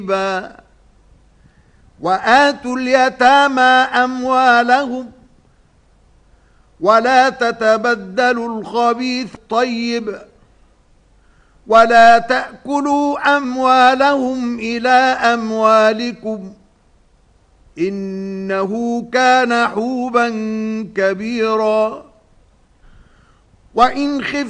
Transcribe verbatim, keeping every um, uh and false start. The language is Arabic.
وآتوا اليتامى أموالهم ولا تتبدلوا الخبيث طيب ولا تأكلوا أموالهم إلى أموالكم إنه كان حوبا كبيرا. وإن خفتم